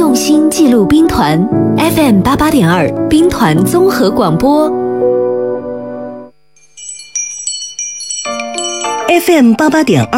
用心记录兵团 FM88.2 兵团综合广播 FM88.2